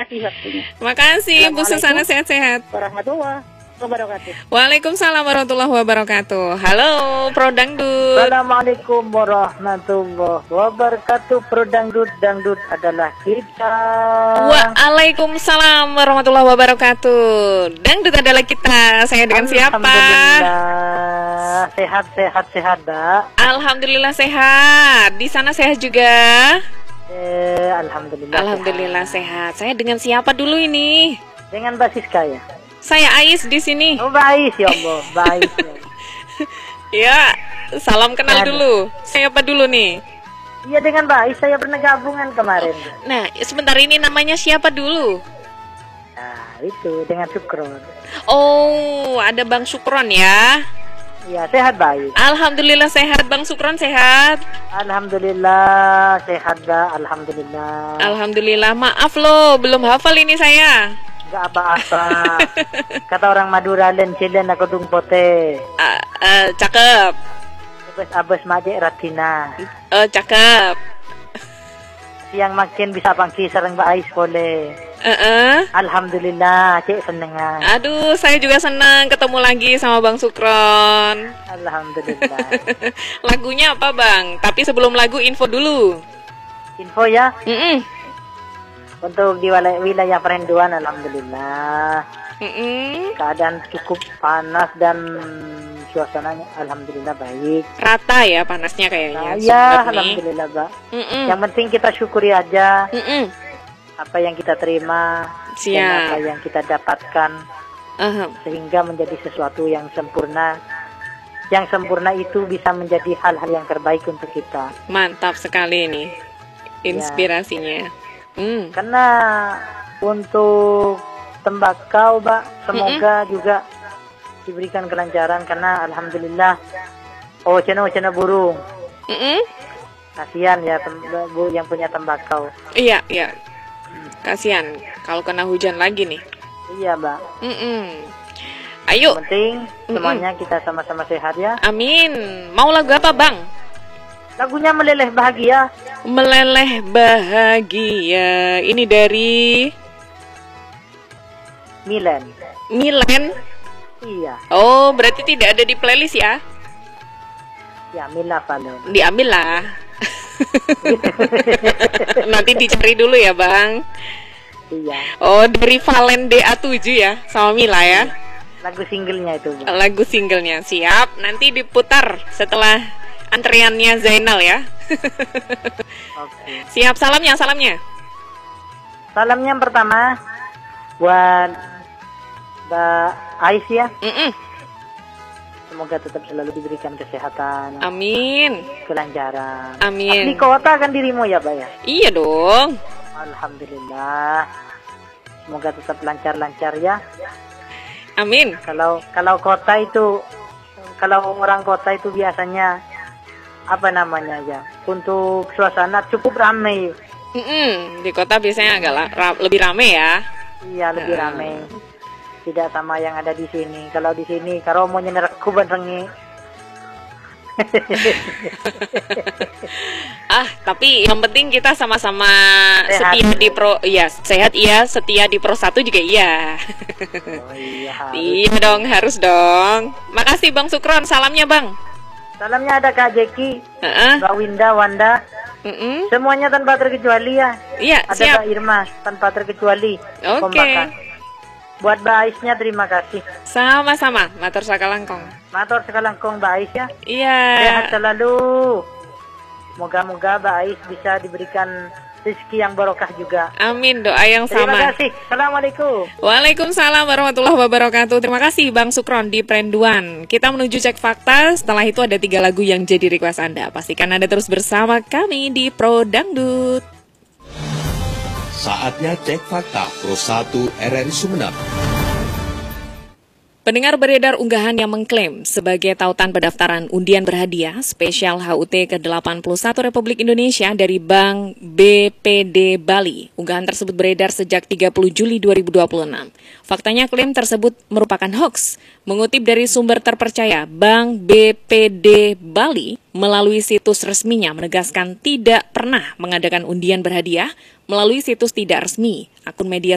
kasih waktunya. Makasih Bu Susana, sehat-sehat. Warahmatullahi wabarakatuh. Waalaikumsalam warahmatullahi wabarakatuh. Halo Pro Dangdut. Assalamualaikum warahmatullahi wabarakatuh. Pro Dangdut, dangdut adalah kita. Waalaikumsalam warahmatullahi wabarakatuh. Dangdut adalah kita. Saya dengan siapa? Alhamdulillah. Sehat, Mbak. Alhamdulillah sehat. Di sana sehat juga? Alhamdulillah. Alhamdulillah sehat. Saya dengan siapa dulu ini? Dengan Mbak Siska ya. Saya Ais di sini. Oh, Mbak Ais, ya Allah, Mbak Ais. Ya, salam kenal dulu. Siapa dulu nih? Iya, dengan Mbak Ais saya pernah gabungan kemarin. Nah, sebentar, ini namanya siapa dulu? Nah, itu dengan Sukron. Oh, ada Bang Sukron ya. Iya, sehat baik. Alhamdulillah sehat, Bang Sukron sehat. Alhamdulillah sehat, Mbak. Alhamdulillah. Alhamdulillah. Maaf loh, belum hafal ini saya. Gak apa-apa. Kata orang Madura, lencilen aku dung pote. Cakep. Abes majek ratina. Cakep. Siang makin bisa pangki sareng Mbak Ais boleh. Alhamdulillah, cek senengan. Aduh, saya juga senang ketemu lagi sama Bang Sukron. Alhamdulillah. Lagunya apa Bang? Tapi sebelum lagu info dulu. Info ya. Untuk di wilayah Perenduan, alhamdulillah. Keadaan cukup panas dan suasananya alhamdulillah baik. Rata ya panasnya kayaknya. Ya, alhamdulillah, Mbak. Yang penting kita syukuri aja. Apa yang kita terima, dan apa yang kita dapatkan, sehingga menjadi sesuatu yang sempurna. Yang sempurna itu bisa menjadi hal-hal yang terbaik untuk kita. Mantap sekali nih inspirasinya. Karena untuk tembakau, Mbak, semoga juga diberikan kelancaran karena alhamdulillah cina burung. Kasihan ya Bu yang punya tembakau. Iya. Kasihan kalau kena hujan lagi nih. Iya, Mbak. Ayo. Yang penting semuanya kita sama-sama sehat ya. Amin. Mau lagu apa, Bang? Lagunya Meleleh Bahagia. Meleleh Bahagia. Ini dari Milen. Iya. Oh, berarti tidak ada di playlist ya? Ya, Mila Valen. Diambil lah. Nanti dicari dulu ya, Bang. Iya. Oh, dari Valen DA7 ya, sama Mila ya. Lagu singlenya itu, Bang. Lagu singlenya, siap. Nanti diputar setelah antriannya Zainal ya. Oke. Siap, salamnya. Salamnya yang pertama buat Mbak Ais ya. Semoga tetap selalu diberikan kesehatan. Amin. Kelancaran. Amin. Asli kota kan dirimu ya, Pak ya? Iya dong. Alhamdulillah. Semoga tetap lancar-lancar ya. Amin. Kalau kota itu, kalau orang kota itu biasanya apa namanya ya? Untuk suasana cukup ramai. Di kota biasanya agak lebih ramai ya. Iya, lebih ramai. Tidak sama yang ada di sini. Kalau di sini, kalau mau nyenek kuban rengi. Tapi yang penting kita sama-sama setia di sehat iya, setia di Pro 1 juga iya. Oh iya. Iya dong, harus dong. Makasih Bang Sukron, salamnya Bang. Salamnya ada Kak Jeki, Mbak Winda, Wanda. Semuanya tanpa terkecuali ya. Iya, ada siap. Mbak Irma tanpa terkecuali. Oke. Buat Mbak Aisnya terima kasih. Sama-sama, matur sakalangkong. Matur sakalangkong Mbak Ais ya. Iya. Sehat selalu. Moga-moga Mbak Ais bisa diberikan rezeki yang barokah juga. Amin, doa yang sama. Terima kasih. Assalamualaikum. Waalaikumsalam warahmatullahi wabarakatuh. Terima kasih Bang Sukron di Perenduan. Kita menuju cek fakta. Setelah itu ada 3 lagu yang jadi request Anda. Pastikan Anda terus bersama kami di Pro Dangdut. Saatnya cek fakta Pro 1 RRI Sumeneb. Pendengar, beredar unggahan yang mengklaim sebagai tautan pendaftaran undian berhadiah spesial HUT ke-81 Republik Indonesia dari Bank BPD Bali. Unggahan tersebut beredar sejak 30 Juli 2026. Faktanya klaim tersebut merupakan hoax. Mengutip dari sumber terpercaya, Bank BPD Bali melalui situs resminya menegaskan tidak pernah mengadakan undian berhadiah melalui situs tidak resmi. Akun media